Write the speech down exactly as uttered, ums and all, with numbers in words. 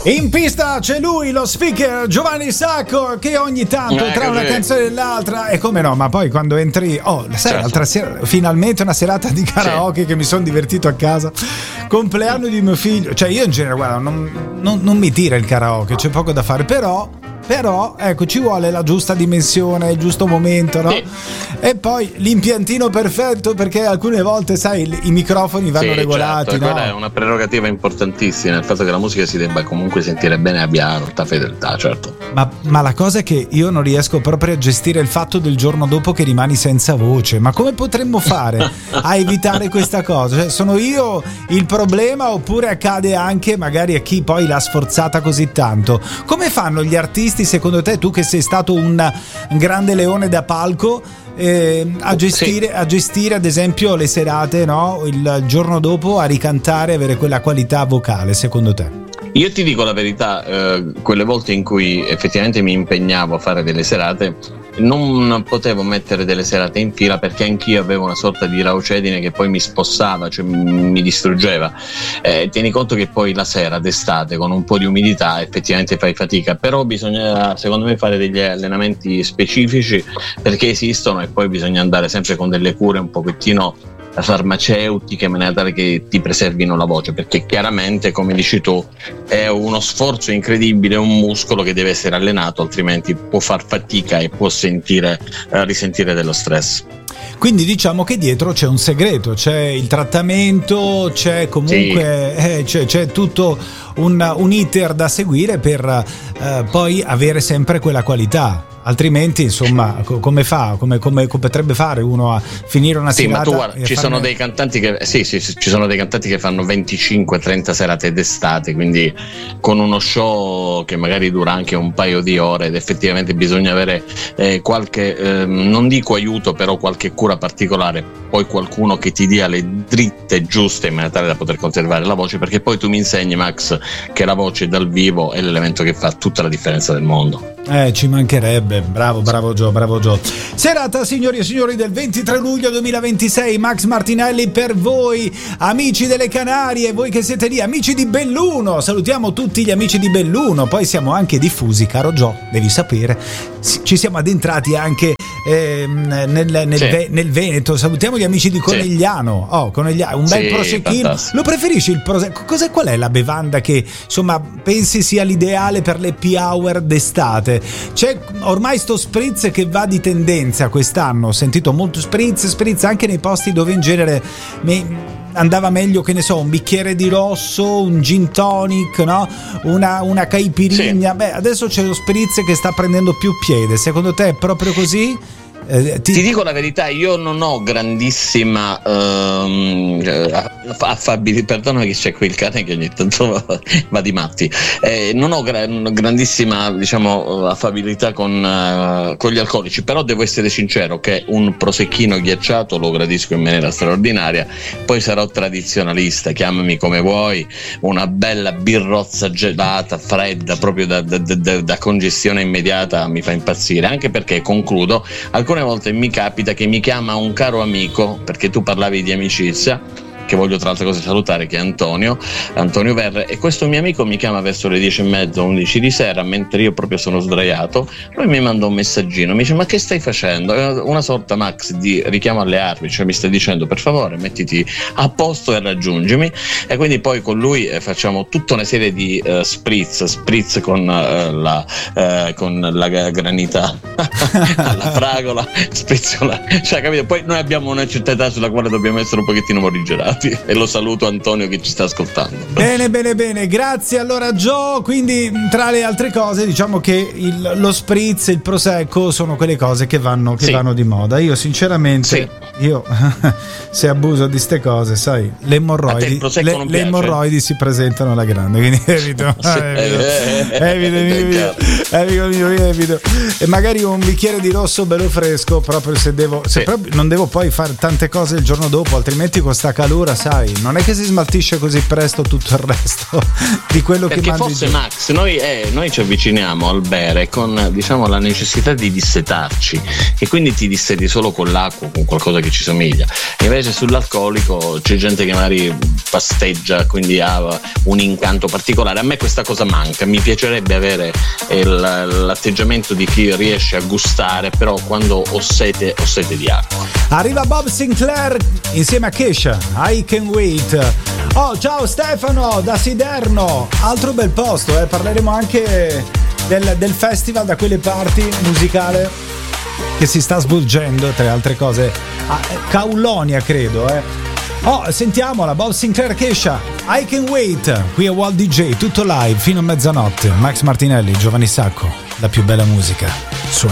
In pista c'è lui, lo speaker Giovanni Sacco, che ogni tanto eh, tra una canzone e l'altra, e come no, ma poi quando entri, oh, sai, certo. L'altra sera, finalmente una serata di karaoke, sì. Che mi sono divertito a casa, compleanno di mio figlio, cioè io in genere, guarda, non, non, non mi tira il karaoke, c'è poco da fare, però Però ecco, ci vuole la giusta dimensione, il giusto momento, no? Sì. E poi l'impiantino perfetto, perché alcune volte, sai, i microfoni vanno sì, regolati, certo, no? Quella è una prerogativa importantissima, il fatto che la musica si debba comunque sentire bene, abbia alta fedeltà, certo. Ma, ma la cosa è che io non riesco proprio a gestire il fatto del giorno dopo che rimani senza voce. Ma come potremmo fare a evitare questa cosa? Cioè, sono io il problema, oppure accade anche magari a chi poi l'ha sforzata così tanto? Come fanno gli artisti, secondo te, tu che sei stato un grande leone da palco, eh, a gestire sì. a gestire ad esempio le serate, no? Il giorno dopo a ricantare, avere quella qualità vocale, secondo te? Io ti dico la verità, eh, quelle volte in cui effettivamente mi impegnavo a fare delle serate, non potevo mettere delle serate in fila, perché anch'io avevo una sorta di raucedine che poi mi spossava, cioè mi distruggeva. Eh, tieni conto che poi la sera d'estate con un po' di umidità effettivamente fai fatica, però bisogna secondo me fare degli allenamenti specifici, perché esistono, e poi bisogna andare sempre con delle cure un pochettino farmaceutiche in maniera tale che ti preservino la voce, perché chiaramente, come dici tu, è uno sforzo incredibile, un muscolo che deve essere allenato, altrimenti può far fatica e può sentire eh, risentire dello stress. Quindi diciamo che dietro c'è un segreto, c'è il trattamento, c'è comunque sì. eh, c'è, c'è tutto un, un iter da seguire per eh, poi avere sempre quella qualità. Altrimenti, insomma, come fa, come, come potrebbe fare uno a finire una sì, serata? Ma tu guarda, ci farne... sono dei cantanti che sì, sì, sì, ci sono dei cantanti che fanno venticinque trenta serate d'estate, quindi con uno show che magari dura anche un paio di ore, ed effettivamente bisogna avere eh, qualche, eh, non dico aiuto, però qualche cura particolare, poi qualcuno che ti dia le dritte giuste in maniera tale da poter conservare la voce, perché poi tu mi insegni, Max, che la voce dal vivo è l'elemento che fa tutta la differenza del mondo. Eh, ci mancherebbe, bravo, bravo Gio, bravo Gio. Serata, signori e signori, del ventitré luglio duemilaventisei, Max Martinelli per voi, amici delle Canarie, voi che siete lì, amici di Belluno, salutiamo tutti gli amici di Belluno, poi siamo anche diffusi, caro Gio, devi sapere, ci siamo addentrati anche eh, nel, nel, sì. Ve- nel Veneto, salutiamo gli amici di Conegliano, sì. oh, Conegliano, un bel sì, prosecchino, fantastico. Lo preferisci il prosecco? Cos'è, qual è la bevanda che, insomma, pensi sia l'ideale per le happy hour d'estate? C'è ormai sto spritz che va di tendenza quest'anno, ho sentito molto spritz, spritz anche nei posti dove in genere mi andava meglio, che ne so, un bicchiere di rosso, un gin tonic, no? Una, una caipirinha. Sì. Beh, adesso c'è lo spritz che sta prendendo più piede, secondo te è proprio così? Eh, ti... ti dico la verità, io non ho grandissima um, affabilità, perdona che c'è qui il cane che ogni tanto va, va di matti, eh, non ho gra- grandissima, diciamo, affabilità con, uh, con gli alcolici, però devo essere sincero che un prosecchino ghiacciato lo gradisco in maniera straordinaria. Poi sarò tradizionalista, chiamami come vuoi, una bella birrozza gelata, fredda, proprio da, da, da, da congestione immediata, mi fa impazzire, anche perché, concludo, alcune volte mi capita che mi chiama un caro amico, perché tu parlavi di amicizia, che voglio tra altre cose salutare, che è Antonio Antonio Verre, e questo mio amico mi chiama verso le dieci e mezza, undici di sera, mentre io proprio sono sdraiato. Lui mi manda un messaggino, mi dice: ma che stai facendo? È una sorta, Max, di richiamo alle armi, cioè mi sta dicendo: per favore mettiti a posto e raggiungimi. E quindi poi con lui eh, facciamo tutta una serie di uh, spritz spritz con uh, la uh, con la granita alla fragola, spritz con la... cioè, capito? Poi noi abbiamo una certa età sulla quale dobbiamo essere un pochettino morigerati, e lo saluto Antonio che ci sta ascoltando. Bene, bene, bene, grazie allora Gio. Quindi tra le altre cose diciamo che il, lo spritz, il prosecco sono quelle cose che vanno, che sì. vanno di moda. Io sinceramente sì. io se abuso di ste cose, sai, le emorroidi le, le emorroidi si presentano alla grande, quindi evito sì. evito, evito, evito, evito, evito, evito. E magari un bicchiere di rosso bello fresco, proprio se devo se sì. proprio, non devo poi fare tante cose il giorno dopo, altrimenti con sta calura, sai, non è che si smaltisce così presto tutto il resto di quello perché che mangi. Perché forse, Max, noi, eh, noi ci avviciniamo al bere con, diciamo, la necessità di dissetarci, e quindi ti disseti solo con l'acqua, con qualcosa che che ci somiglia. Invece sull'alcolico c'è gente che magari pasteggia, quindi ha un incanto particolare. A me questa cosa manca, mi piacerebbe avere il, l'atteggiamento di chi riesce a gustare, però quando ho sete ho sete di acqua. Arriva Bob Sinclair insieme a Kesha, I Can Wait. Oh, ciao Stefano da Siderno, altro bel posto, eh. Parleremo anche del, del festival da quelle parti musicale che si sta svolgendo, tra altre cose a Kaulonia, credo, eh. Oh, sentiamola, Bob Sinclair, Kesha, I Can Wait, qui a Walt D J, tutto live fino a mezzanotte. Max Martinelli, Giovanni Sacco, la più bella musica su